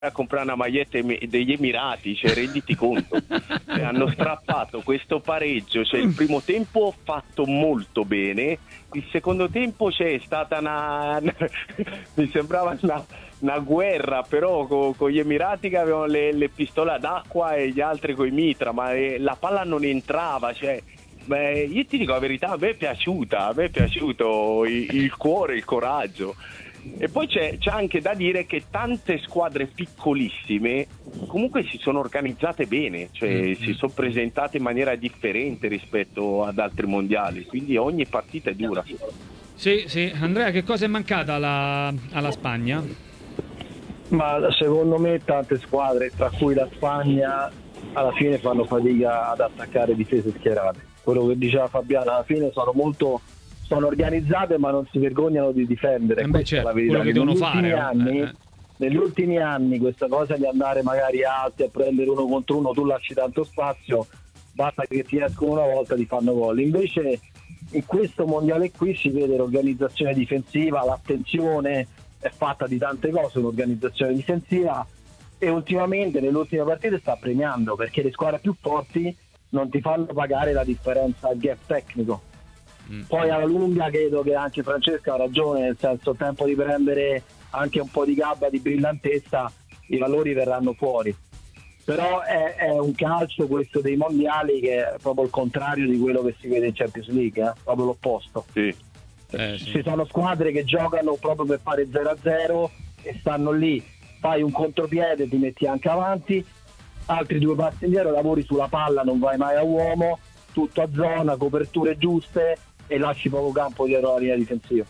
a comprare una maglietta degli Emirati, cioè renditi conto. Hanno strappato questo pareggio, cioè il primo tempo fatto molto bene, il secondo tempo c'è stata mi sembrava una guerra, però con gli Emirati che avevano le pistole d'acqua e gli altri coi mitra, ma la palla non entrava, cioè. Beh, io ti dico la verità, a me è piaciuto il cuore, il coraggio. E poi c'è anche da dire che tante squadre piccolissime comunque si sono organizzate bene, cioè si sono presentate in maniera differente rispetto ad altri mondiali, quindi ogni partita è dura. Sì. Andrea, che cosa è mancata alla Spagna? Ma secondo me tante squadre, tra cui la Spagna, alla fine fanno fatica ad attaccare difese schierate. Quello che diceva Fabiano, alla fine sono organizzate ma non si vergognano di difendere. Certo, è la verità. quello che devono fare. Negli ultimi anni questa cosa di andare magari alti a prendere uno contro uno, tu lasci tanto spazio, basta che ti escono una volta, ti fanno gol. Invece in questo mondiale qui si vede l'organizzazione difensiva, l'attenzione è fatta di tante cose, un'organizzazione difensiva, e ultimamente nelle ultime partite sta premiando, perché le squadre più forti non ti fanno pagare la differenza al gap tecnico. Poi alla lunga credo che anche Francesca ha ragione, nel senso, tempo di prendere anche un po' di gabba, di brillantezza, i valori verranno fuori. Però è un calcio questo dei mondiali che è proprio il contrario di quello che si vede in Champions League, proprio l'opposto. Sì. Ci sono squadre che giocano proprio per fare 0-0 e stanno lì, fai un contropiede, ti metti anche avanti, altri due passi indietro, lavori sulla palla, non vai mai a uomo, tutto a zona, coperture giuste e lasci poco campo dietro la linea difensiva.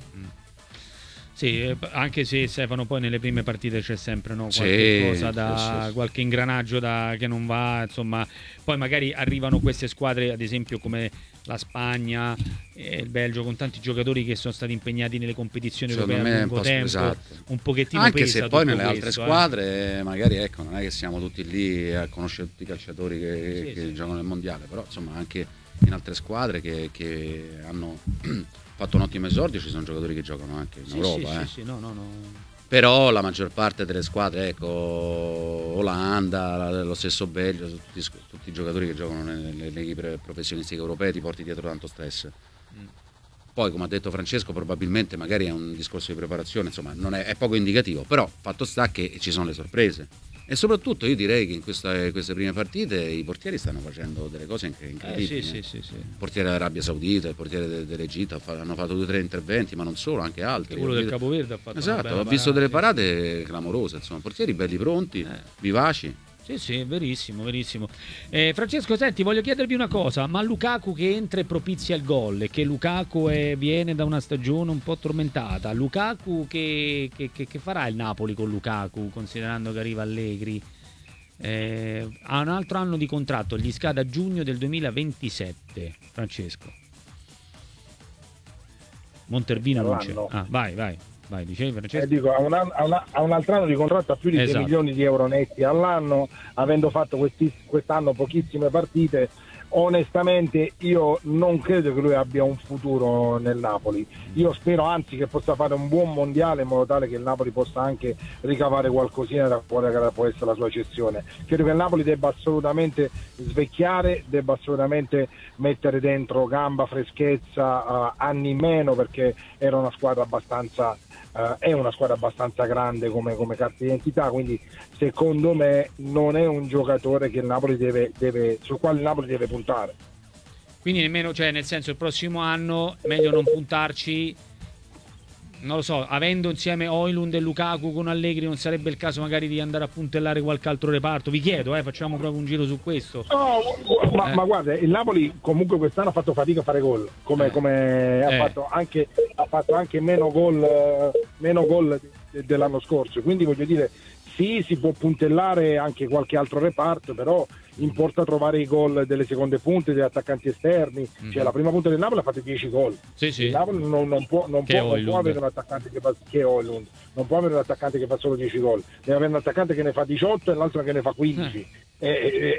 Sì, anche se Stefano poi nelle prime partite c'è sempre qualche cosa qualche ingranaggio che non va, insomma, poi magari arrivano queste squadre, ad esempio come la Spagna e il Belgio, con tanti giocatori che sono stati impegnati nelle competizioni europee a lungo tempo, esatto. Un pochettino anche pesa se poi nelle questo, altre squadre magari non è che siamo tutti lì a conoscere tutti i calciatori che giocano nel mondiale, però insomma anche in altre squadre che hanno fatto un ottimo esordio ci sono giocatori che giocano anche in Europa. No. Però la maggior parte delle squadre, Olanda, lo stesso Belgio, tutti i giocatori che giocano nelle equipe professionistiche europee ti porti dietro tanto stress. Poi, come ha detto Francesco, probabilmente magari è un discorso di preparazione, insomma, non è poco indicativo, però fatto sta che ci sono le sorprese. E soprattutto io direi che in queste prime partite i portieri stanno facendo delle cose incredibili. Sì. Il portiere dell'Arabia Saudita, il portiere dell'Egitto hanno fatto 2 o 3 interventi, ma non solo, anche altri. Quello del Capoverde ha fatto esatto, ho visto delle parate clamorose, insomma, portieri belli pronti, vivaci. Sì, verissimo. Francesco, senti, voglio chiedervi una cosa, ma Lukaku che entra e propizia il gol, e che Lukaku viene da una stagione un po' tormentata, Lukaku che farà il Napoli con Lukaku, considerando che arriva Allegri? Ha un altro anno di contratto, gli scade a giugno del 2027, Francesco. Montervino luce. Vai, dicevi Francesco? Dico, ha un altro anno di contratto a più di 6 milioni di euro netti all'anno, avendo fatto quest'anno pochissime partite. Onestamente io non credo che lui abbia un futuro nel Napoli. Io spero anzi che possa fare un buon mondiale in modo tale che il Napoli possa anche ricavare qualcosina da quale può essere la sua cessione. Credo che il Napoli debba assolutamente svecchiare, debba assolutamente mettere dentro gamba, freschezza, anni in meno, perché era una squadra abbastanza è una squadra abbastanza grande come carta d'identità, quindi secondo me non è un giocatore che il Napoli sul quale il Napoli deve puntare. Quindi nemmeno, cioè nel senso, il prossimo anno meglio non puntarci, non lo so, avendo insieme Højlund e Lukaku con Allegri, non sarebbe il caso magari di andare a puntellare qualche altro reparto? Vi chiedo, facciamo proprio un giro su questo. Ma guarda, il Napoli comunque quest'anno ha fatto fatica a fare gol, ha fatto anche meno gol dell'anno scorso, quindi voglio dire, sì, si può puntellare anche qualche altro reparto, però importa trovare i gol delle seconde punte, degli attaccanti esterni. Cioè la prima punta del Napoli ha fatto 10 gol. Il Napoli non può avere un attaccante che fa Højlund, non può avere un attaccante che fa solo 10 gol, deve avere un attaccante che ne fa 18 e l'altro che ne fa 15.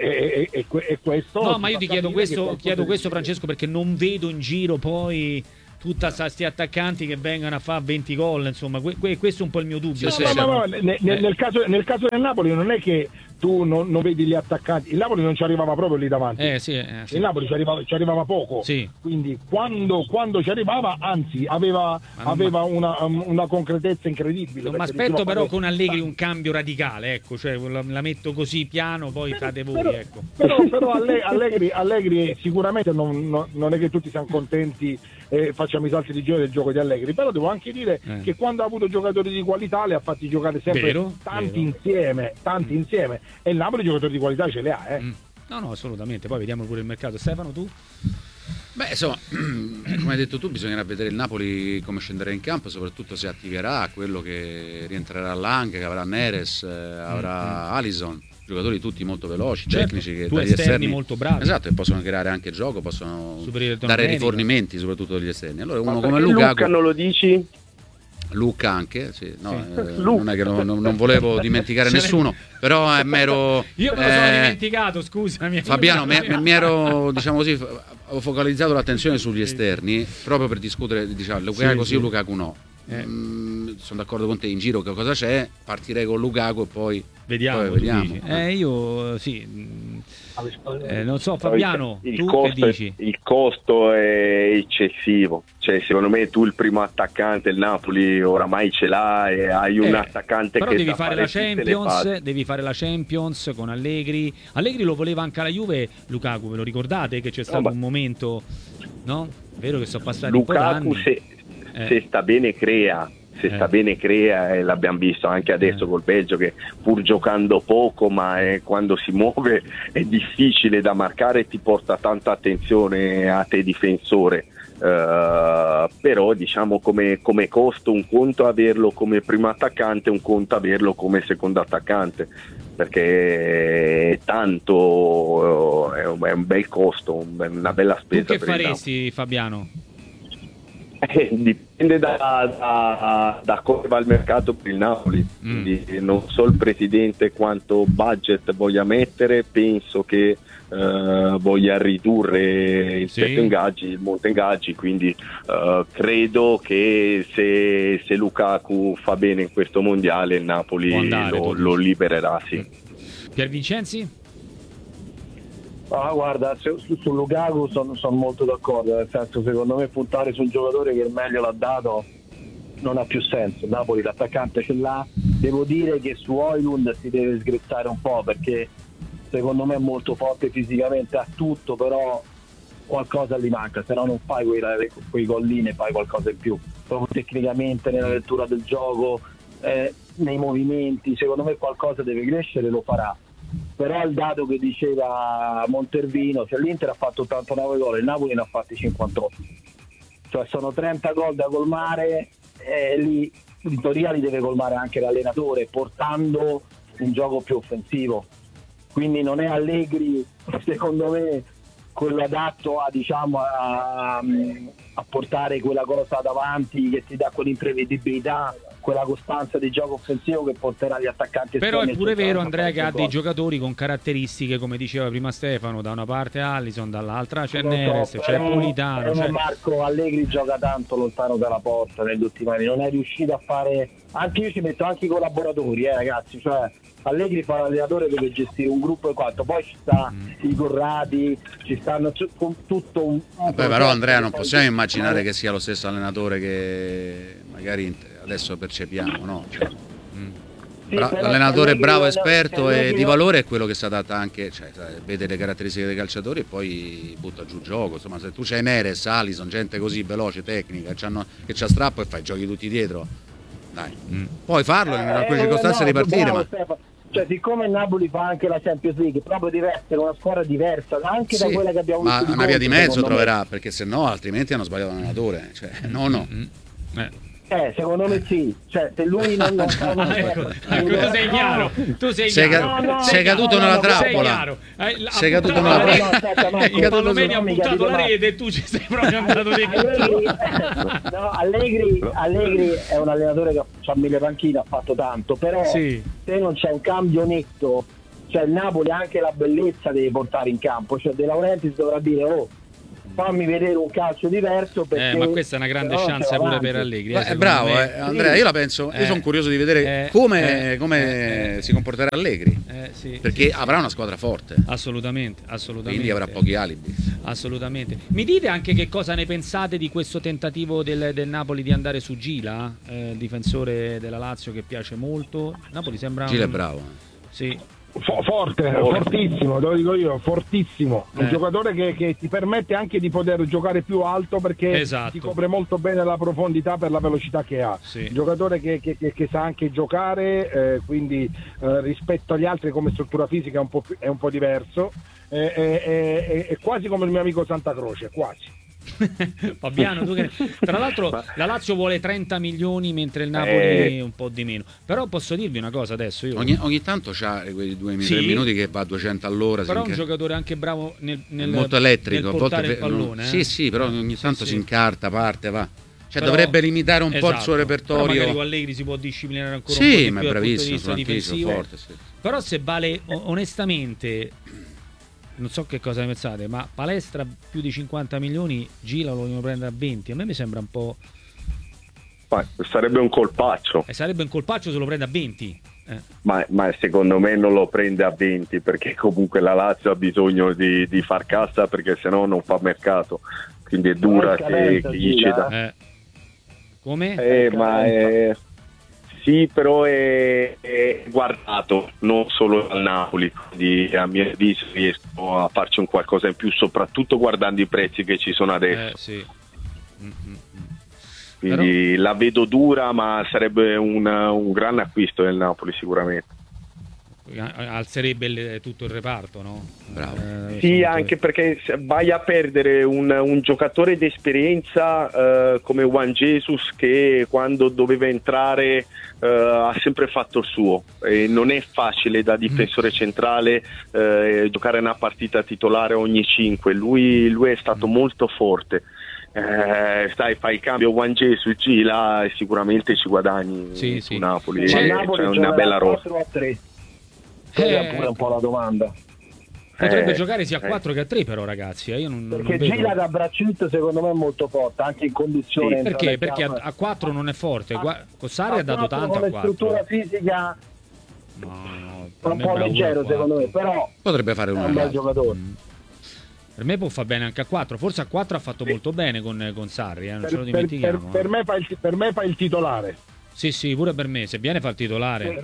E questo. No, ma io ti chiedo questo Francesco, perché non vedo in giro poi tutta sti attaccanti che vengano a fare 20 gol, insomma, questo è un po' il mio dubbio. Nel caso del Napoli non è che tu non vedi gli attaccanti, il Napoli non ci arrivava proprio lì davanti, sì. Il Napoli ci arrivava poco, sì. Quindi quando ci arrivava, anzi aveva una concretezza incredibile. Non mi aspetto però con Allegri un cambio radicale, ecco, cioè la metto così piano, poi fate voi, ecco. Però Allegri sicuramente non è che tutti siamo contenti e facciamo i salti di gioia del gioco di Allegri, però devo anche dire che quando ha avuto giocatori di qualità li ha fatti giocare sempre tanti insieme, e il Napoli giocatori di qualità ce li ha. No, assolutamente. Poi vediamo pure il mercato. Stefano, tu? Beh, insomma, come hai detto tu, bisognerà vedere il Napoli come scenderà in campo, soprattutto se attiverà quello che rientrerà Lang, che avrà Neres, avrà Alisson, giocatori tutti molto veloci, tecnici, che dagli esterni molto bravi. Esatto, e possono creare anche gioco, possono dare rifornimenti soprattutto dagli esterni. Allora uno come Lukaku Lukaku non lo dici? Luca anche, sì. Non è che non volevo dimenticare nessuno, però è mero. Io me lo sono dimenticato, scusami. Fabiano, mi ero, diciamo così, ho focalizzato l'attenzione sugli esterni proprio per discutere, diciamo, Lukaku sì, Lukaku no. Sono d'accordo con te, in giro che cosa c'è, partirei con Lukaku e poi vediamo. Io sì. Non so, Fabiano, tu che dici? Il costo è eccessivo, cioè secondo me tu il primo attaccante, il Napoli oramai ce l'ha e hai un attaccante però che devi fare la Champions con Allegri lo voleva anche alla Juve Lukaku, ve lo ricordate che c'è stato un momento, no? Vero che sono passati Lukaku un po' d'anni. Se sta bene crea, e l'abbiamo visto anche adesso col Belgio, che pur giocando poco ma quando si muove è difficile da marcare e ti porta tanta attenzione a te difensore. Però diciamo come costo un conto averlo come primo attaccante, un conto averlo come secondo attaccante, perché tanto è un bel costo, una bella spesa. Tu che faresti, Fabiano? Dipende da come va il mercato per il Napoli. Quindi non so il presidente quanto budget voglia mettere, penso che voglia ridurre il monte ingaggi, quindi credo che se Lukaku fa bene in questo mondiale il Napoli lo libererà. Pier Vincenzi? Guarda, su Lukaku sono molto d'accordo, nel senso, secondo me puntare su un giocatore che il meglio l'ha dato non ha più senso. Napoli l'attaccante ce l'ha, devo dire che su Højlund si deve sgrezzare un po', perché secondo me è molto forte fisicamente, ha tutto, però qualcosa gli manca, se no non fai quei gol lì, ne fai qualcosa in più, proprio tecnicamente, nella lettura del gioco, nei movimenti, secondo me qualcosa deve crescere, lo farà. Però il dato che diceva Montervino, se l'Inter ha fatto 89 gol, il Napoli ne ha fatti 58, cioè sono 30 gol da colmare, lì in teoria li deve colmare anche l'allenatore portando un gioco più offensivo, quindi non è Allegri secondo me quello adatto a portare quella cosa davanti che ti dà quell'imprevedibilità, quella costanza di gioco offensivo che porterà gli attaccanti. Però è pure vero, Andrea, che ha dei giocatori con caratteristiche, come diceva prima Stefano, da una parte Alisson, dall'altra c'è Neres, c'è Politano. Marco Allegri gioca tanto lontano dalla porta negli ultimi anni, non è riuscito a fare, anche io ci metto anche i collaboratori, ragazzi, cioè Allegri fa l'allenatore, deve gestire un gruppo e quanto, poi ci sta i Corradi, ci stanno con tutto un però Andrea non possiamo immaginare che sia lo stesso allenatore che magari adesso percepiamo, no? L'allenatore bravo, esperto e di valore è quello che si adatta anche, cioè, vede le caratteristiche dei calciatori e poi butta giù il gioco. Insomma, se tu c'hai Neres, Alisson, gente così veloce, tecnica, che c'ha strappo e fai giochi tutti dietro, dai, puoi farlo in alcune circostanze ripartire, ma cioè, siccome il Napoli fa anche la Champions League, proprio deve essere una squadra diversa anche da quella che abbiamo visto. Ma una via di mezzo troverà, perché se no altrimenti hanno sbagliato l'allenatore, cioè, no. Secondo me sì, cioè se lui non fa tu sei chiaro, sei caduto nella trappola, sei caduto nella trappola, i Palomeni ha buttato la rete e tu ci sei proprio andato dentro. Allegri è un allenatore che ha 1000 panchine, ha fatto tanto, però se non c'è un cambio netto, cioè il Napoli anche la bellezza deve portare in campo, cioè De Laurentiis dovrà dire fammi vedere un calcio diverso, perché ma questa è una grande chance pure per Allegri. Bravo, Andrea, io la penso, io sono curioso di vedere come si comporterà Allegri, perché avrà una squadra forte. Assolutamente. Quindi avrà pochi alibi. Assolutamente. Mi dite anche che cosa ne pensate di questo tentativo del Napoli di andare su Gila, difensore della Lazio che piace molto. Napoli sembra Gila è bravo. Sì. Fortissimo, te lo dico io, fortissimo. Un giocatore che ti permette anche di poter giocare più alto, perché ti copre molto bene la profondità per la velocità che ha. Sì. Un giocatore che sa anche giocare, quindi rispetto agli altri come struttura fisica è un po' diverso, è quasi come il mio amico Santa Croce, quasi. Fabiano, tu che... Tra l'altro la Lazio vuole 30 milioni mentre il Napoli un po' di meno. Però posso dirvi una cosa adesso, io... ogni tanto c'ha quei 2 minuti che va a 200 all'ora. Però è un giocatore anche bravo nel molto elettrico, nel portare il pallone. Sì, però ogni tanto si incarta, parte, va. Cioè però, dovrebbe limitare un po' il suo repertorio. Però magari con Allegri si può disciplinare ancora un po' di più ma è bravissimo, dal punto di vista difensivo. forte, sì. Però se vale onestamente, non so che cosa ne pensate, ma Palestra più di 50 milioni, Gila lo vogliono prendere a 20. A me mi sembra un po'... Sarebbe un colpaccio. Sarebbe un colpaccio se lo prende a 20. Ma secondo me non lo prende a 20, perché comunque la Lazio ha bisogno di far cassa, perché sennò non fa mercato. Quindi è dura che gli ceda. Come? Sì, però è guardato non solo dal Napoli, quindi a mio avviso riesco a farci un qualcosa in più, soprattutto guardando i prezzi che ci sono adesso. Sì. Quindi la vedo dura, ma sarebbe un gran acquisto del Napoli sicuramente. Alzerebbe tutto il reparto, no? Bravo. Sì, anche perché vai a perdere un giocatore d'esperienza come Juan Jesus, che quando doveva entrare ha sempre fatto il suo, e non è facile da difensore centrale giocare una partita titolare ogni 5. Lui è stato molto forte. Fai il cambio Juan Jesus, Gila, e sicuramente ci guadagni su Napoli. C'è una bella rosa. È pure un po' la domanda. Potrebbe giocare sia a 4 che a 3, però, ragazzi. Io non perché vedo... Gila da braccetto secondo me è molto forte, anche in condizioni. Sì, perché a 4 non è forte. Cossari ha dato tanto a 4. La struttura fisica un po' leggero, secondo me, però potrebbe fare un bel giocatore. Per me può fare bene anche a 4. Forse a 4 ha fatto molto bene con Sarri, non ce lo dimentichiamo. Per me fa il titolare. Sì, pure per me, se viene fa il titolare.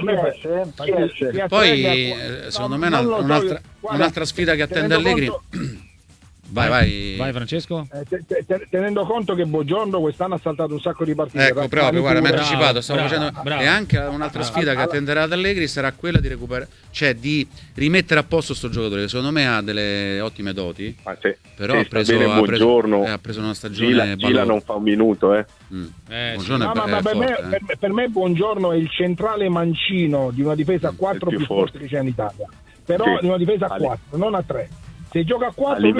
Poi secondo me un'altra sfida che attende Allegri. Vai Francesco. Tenendo conto che Buongiorno quest'anno ha saltato un sacco di partite. Ecco, proprio, guarda, mi ha anticipato, stavo facendo. E anche un'altra sfida che attenderà ad Allegri sarà quella di recuperare, cioè di rimettere a posto sto giocatore, che secondo me ha delle ottime doti. Però ha preso una stagione. Gila non fa un minuto, Buongiorno per me Buongiorno è il centrale mancino di una difesa a 4 più forte che c'è in Italia. Però di una difesa a 4, non a 3. Se gioca a 4 a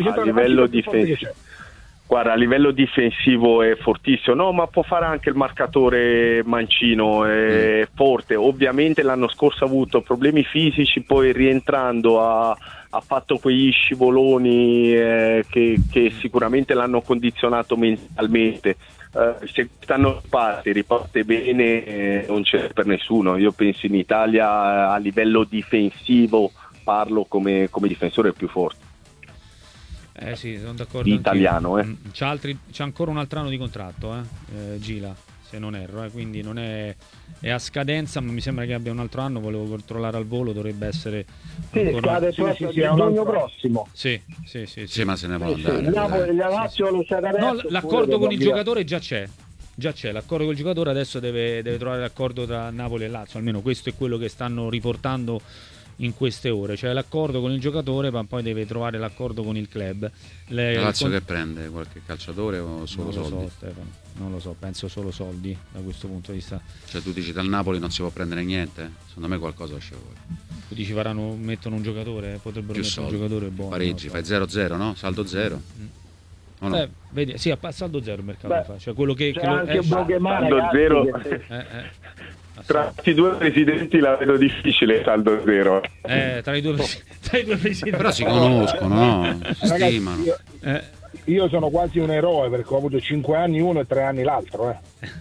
livello difensivo è fortissimo, no, ma può fare anche il marcatore mancino, è forte. Ovviamente l'anno scorso ha avuto problemi fisici, poi rientrando ha fatto quegli scivoloni che sicuramente l'hanno condizionato mentalmente. Se quest'anno riparte bene, non c'è per nessuno. Io penso in Italia a livello difensivo, parlo come difensore più forte. Sì, sono d'accordo. Italiano, C'ha ancora un altro anno di contratto, Gila, se non erro, quindi non è a scadenza, ma mi sembra che abbia un altro anno. Volevo controllare al volo, dovrebbe essere scade giugno prossimo. Sì, ma se ne può andare. L'accordo con il giocatore già c'è. L'accordo con il giocatore, adesso deve trovare l'accordo tra Napoli e Lazio, almeno questo è quello che stanno riportando in queste ore, cioè l'accordo con il giocatore, ma poi deve trovare l'accordo con il club. La Lazio che prende qualche calciatore o solo soldi? Non lo so, Stefano, non lo so, penso solo soldi da questo punto di vista. Cioè tu dici dal Napoli non si può prendere niente? Secondo me qualcosa esce fuori. Tu dici mettono un giocatore? Potrebbero mettere un giocatore buono. Pareggi, fai 0-0, no? Saldo 0. No? Vedi, sì, a saldo 0 il mercato fa. Cioè quello che anche saldo 0. Tra questi due presidenti la vedo difficile, saldo 0. Tra i due presidenti. Però si conoscono, no? Si stimano. io sono quasi un eroe perché ho avuto 5 anni uno e 3 anni l'altro.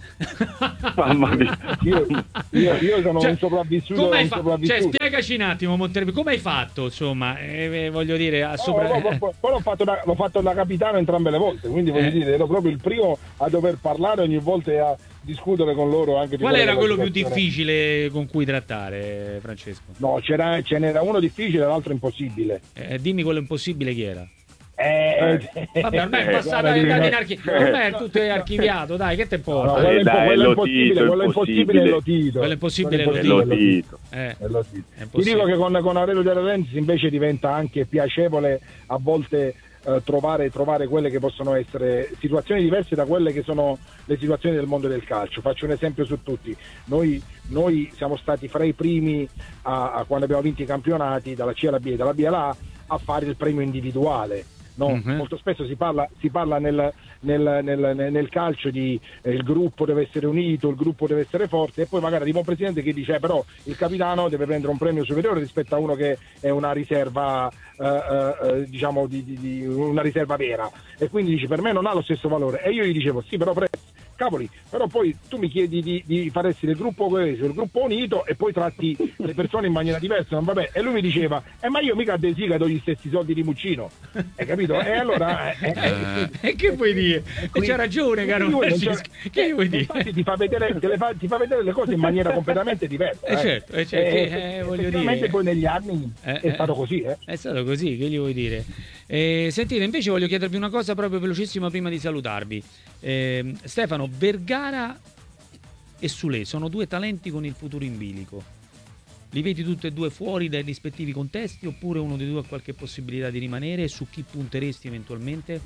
Mamma mia. Io sono un sopravvissuto. Come hai cioè, spiegaci un attimo, Montervino, come hai fatto? Insomma, voglio dire, poi l'ho fatto da capitano entrambe le volte, quindi voglio dire, ero proprio il primo a dover parlare ogni volta e a discutere con loro anche di qual era quello più difficile con cui trattare, Francesco? No, ce n'era uno difficile e l'altro impossibile. Dimmi quello impossibile chi era. Vabbè, ormai è passato ormai tutto è archiviato, dai, che te porta? Quello impossibile è Lotito. Quello impossibile è Lotito. Ti dico che con Aurelio De Laurentiis invece diventa anche piacevole a volte trovare quelle che possono essere situazioni diverse da quelle che sono le situazioni del mondo del calcio. Faccio un esempio su tutti. Noi siamo stati fra i primi a quando abbiamo vinto i campionati dalla C alla B e dalla B alla A a fare il premio individuale. No? Mm-hmm. Molto spesso si parla nel calcio di il gruppo deve essere unito, il gruppo deve essere forte, e poi magari arriva un presidente che dice però il capitano deve prendere un premio superiore rispetto a uno che è una riserva diciamo di una riserva vera, e quindi dice per me non ha lo stesso valore, e io gli dicevo sì però cavoli, però poi tu mi chiedi di fare essere il gruppo coeso, il gruppo unito, e poi tratti le persone in maniera diversa, non va bene. E lui mi diceva ma io mica a De Sica do gli stessi soldi di Muccino, hai capito? E allora e che vuoi dire? C'ha ragione, caro Francisco, che vuoi dire? Infatti ti fa vedere le cose in maniera completamente diversa. Certo, voglio dire, poi negli anni è stato così. È stato così, che gli vuoi dire? Sentite, invece voglio chiedervi una cosa proprio velocissima prima di salutarvi. Stefano, Vergara e Soulé sono due talenti con il futuro in bilico. Li vedi tutti e due fuori dai rispettivi contesti, oppure uno dei due ha qualche possibilità di rimanere? Su chi punteresti eventualmente?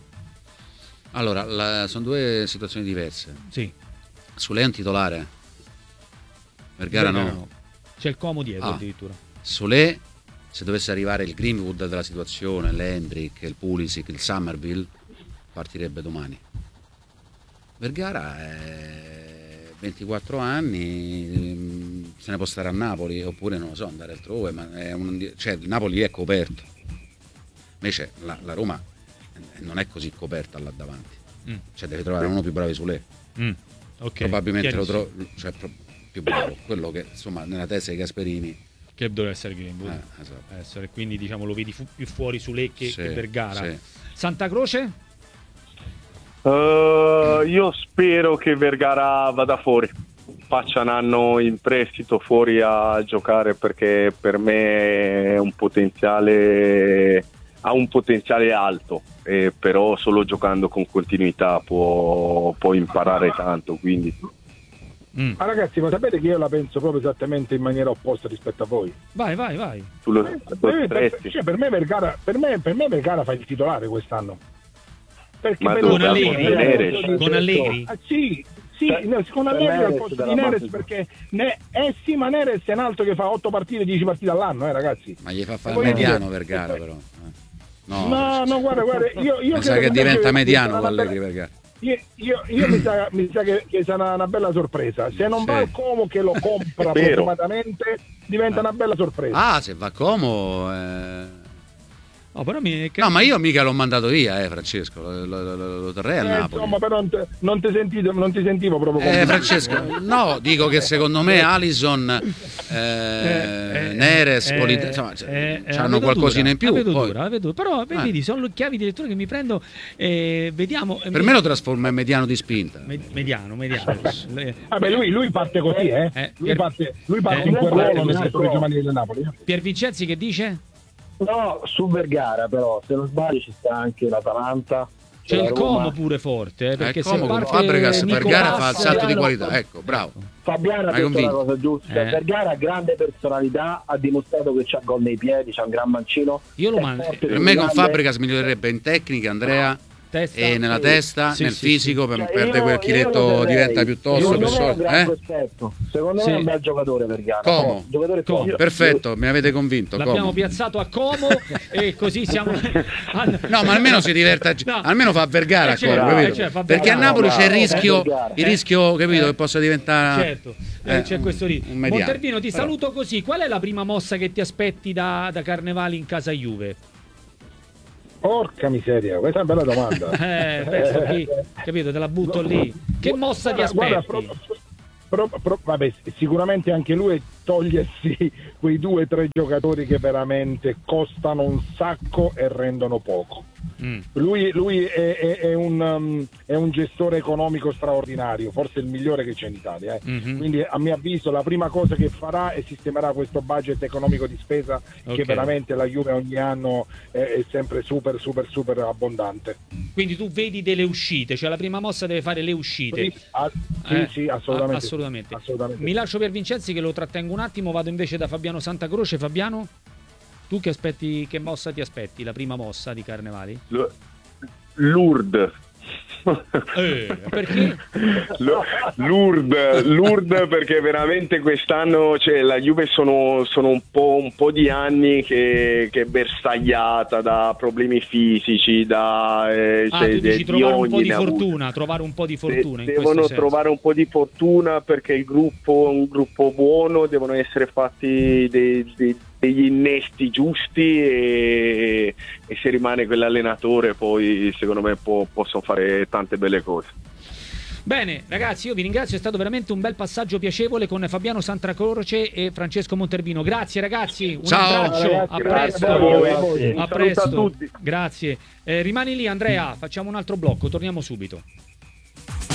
Allora, sono due situazioni diverse. Sì. Soulé è un titolare, Vergara no. C'è il Como dietro addirittura. Soulé, se dovesse arrivare il Greenwood della situazione, l'Hendrick, il Pulisic, il Summerville, partirebbe domani. Vergara è 24 anni, se ne può stare a Napoli, oppure non lo so, andare altrove, ma il Napoli è coperto. Invece la Roma non è così coperta là davanti. Cioè deve trovare uno più bravo di Soulé. Okay. Probabilmente lo trovo, cioè, più bravo, quello che insomma nella testa di Gasperini. Che dovrebbe essere Greenwood. Esatto. Quindi diciamo lo vedi più fuori Soulé che Vergara. Sì. Santa Croce? Io spero che Vergara vada fuori, faccia un anno in prestito fuori a giocare, perché per me è ha un potenziale alto, però solo giocando con continuità può imparare tanto, quindi. Ma ragazzi, ma sapete che io la penso proprio esattamente in maniera opposta rispetto a voi. Vai. Per me Vergara fa il titolare quest'anno. Perché con Allegri? Sì, con Allegri al posto di Neres, perché sì, ma Neres è un altro che fa 8 partite, 10 partite all'anno, ragazzi. Ma gli fa fare mediano Vergara, però. No, guarda, io sa che diventa mediano con Allegri Vergara. Io mi sa che sarà una bella sorpresa. Se non va al Como, che lo compra fortunatamente, diventa una bella sorpresa. Se va a Como però ma io mica l'ho mandato via, Francesco, lo terrei a Napoli. Insomma, però non ti sentivo proprio come Francesco, no, dico che secondo me Alisson, Neres, insomma, hanno qualcosina in più. La vedo, però vedi, sono le chiavi di lettura che mi prendo, vediamo. Per me lo trasforma in mediano di spinta. Mediano. Vabbè, lui parte così, lui parte in quel ruolo nel settore giovanile del Napoli. Pier Vincenzi che dice? No, su Vergara però, se non sbaglio ci sta anche l'Atalanta. C'è il Como pure forte, perché se parte Fabregas, Vergara fa il salto di qualità, ecco, bravo. Fabiano ha detto la cosa giusta. Vergara ha grande personalità, ha dimostrato che c'ha gol nei piedi, c'ha un gran mancino. Io lo mando. Per me con Fabregas migliorerebbe in tecnica, Andrea. E nella testa, nel fisico, per perdere quel chiletto diventa piuttosto più solido. Secondo me è un bel giocatore Vergara. Como? Perfetto, mi avete convinto. L'abbiamo piazzato a Como e così siamo. No, ma almeno si diverte, almeno fa Vergara, capito? Perché a Napoli c'è il rischio, capito, che possa diventare. Certo, c'è questo rischio. Montervino, ti saluto così. Qual è la prima mossa che ti aspetti da Carnevali in casa Juve? Porca miseria, questa è una bella domanda. Capito, te la butto lì. Che mossa ti aspetti? Vabbè, sicuramente anche lui togliersi quei 2 o 3 giocatori che veramente costano un sacco e rendono poco. Lui è un gestore economico straordinario, forse il migliore che c'è in Italia. Quindi a mio avviso la prima cosa che farà è sistemerà questo budget economico di spesa che veramente la Juve ogni anno è sempre super abbondante. Quindi tu vedi delle uscite, cioè la prima mossa deve fare le uscite. Sì, assolutamente. Mi lascio per Vincenzi che lo trattengo un attimo, vado invece da Fabiano Santacroce. Fabiano, tu che mossa ti aspetti, la prima mossa di Carnevali? Lourdes. Perché? Lourdes perché veramente quest'anno, cioè, la Juve sono un po' di anni che è bersagliata da problemi fisici, tu dici trovare un po' di fortuna, devono trovare un po' di fortuna perché il gruppo è un gruppo buono, devono essere fatti degli innesti giusti e se rimane quell'allenatore poi secondo me possono fare tante belle cose. Bene ragazzi, io vi ringrazio, è stato veramente un bel passaggio piacevole con Fabiano Santacroce e Francesco Monterbino. Grazie ragazzi, un abbraccio, ragazzi, a presto. A tutti. Grazie. Rimani lì Andrea, facciamo un altro blocco, torniamo subito.